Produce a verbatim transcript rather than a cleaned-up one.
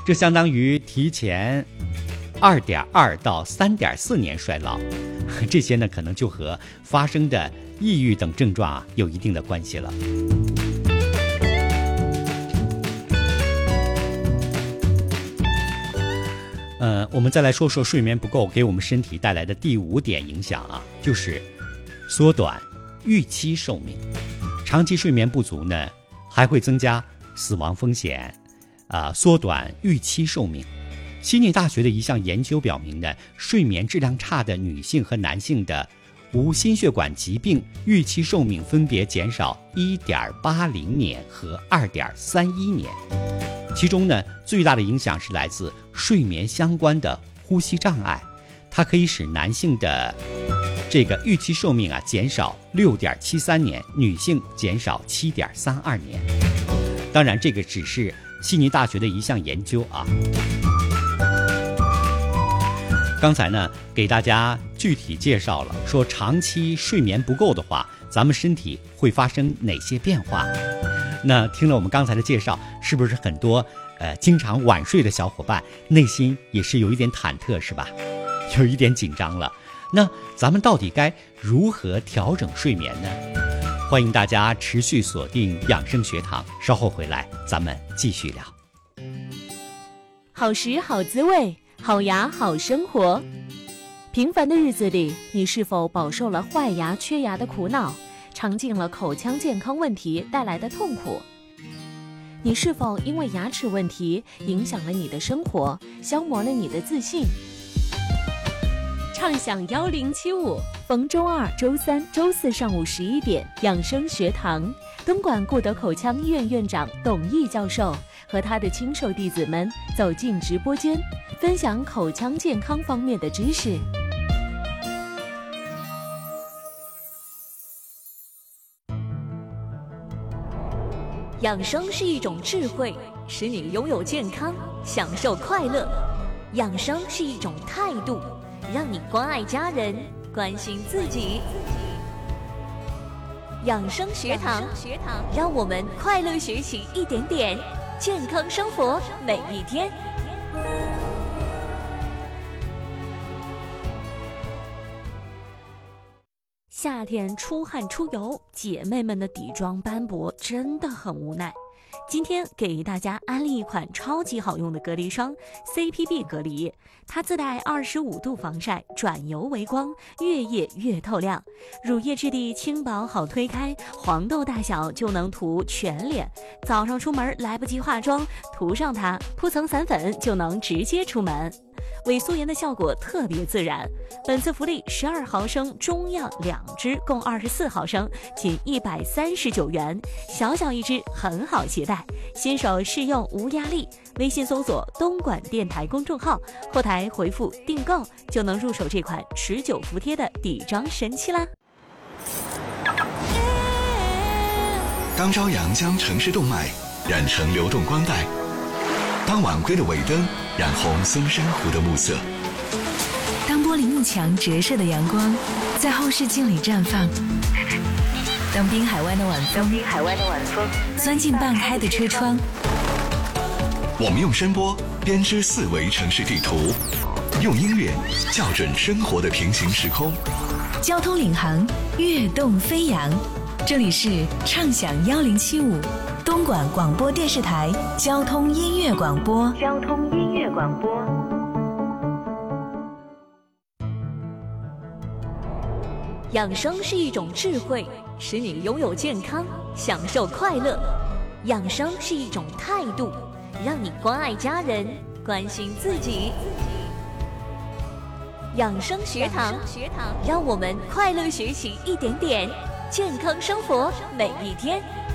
这相当于提前二点二到三点四年衰老。这些呢，可能就和发生的抑郁等症状啊有一定的关系了。呃，我们再来说说睡眠不够给我们身体带来的第五点影响啊，就是缩短预期寿命。长期睡眠不足呢，还会增加死亡风险，啊、呃，缩短预期寿命。悉尼大学的一项研究表明呢，睡眠质量差的女性和男性的无心血管疾病预期寿命分别减少 一点八零年和 二点三一年。其中呢，最大的影响是来自睡眠相关的呼吸障碍，它可以使男性的这个预期寿命啊减少 六点七三年，女性减少 七点三二年。当然，这个只是悉尼大学的一项研究啊。刚才呢，给大家具体介绍了，说长期睡眠不够的话，咱们身体会发生哪些变化。那听了我们刚才的介绍，是不是很多呃经常晚睡的小伙伴内心也是有一点忐忑，是吧？有一点紧张了。那咱们到底该如何调整睡眠呢？欢迎大家持续锁定养生学堂，稍后回来咱们继续聊。 好食好滋味，好牙好生活。平凡的日子里，你是否饱受了坏牙缺牙的苦恼，尝尽了口腔健康问题带来的痛苦？你是否因为牙齿问题影响了你的生活，消磨了你的自信？畅享一零七五，逢周二、周三、周四上午十一点，养生学堂，东莞顾德口腔医院院长董毅教授和他的亲授弟子们走进直播间，分享口腔健康方面的知识。 养生是一种智慧，使你拥有健康，享受快乐。养生是一种态度，让你关爱家人，关心自己。养生学堂，让我们快乐学习一点点，健康生活每一天。夏天出汗出油，姐妹们的底妆斑驳真的很无奈。今天给大家安利一款超级好用的隔离霜 C P B 隔离，它自带二十五度防晒，转油为光，越液越透亮，乳液质地轻薄好推开，黄豆大小就能涂全脸。早上出门来不及化妆，涂上它，铺层散粉就能直接出门。伪素颜的效果特别自然。本次福利十二毫升中样两支，共二十四毫升，仅一百三十九元，小小一支，很好携带。新手试用无压力，微信搜索东莞电台公众号，后台回复订购就能入手这款持久服帖的底妆神器啦。 当朝阳将城市动脉染成流动光带，当晚归的尾灯染红松山湖的暮色， 当玻璃幕墙折射的阳光在后视镜里绽放，当滨海湾的晚风滨海湾的晚风钻进半开的车窗， 我们用声波编织四维城市地图，用音乐校准生活的平行时空。 交通领航，跃动飞扬。这里是畅享一零七五东莞广播电视台交通音乐广播。交通音乐广播。 养生是一种智慧，使你拥有健康，享受快乐。养生是一种态度，让你关爱家人，关心自己。养生学堂，让我们快乐学习一点点，健康生活每一天。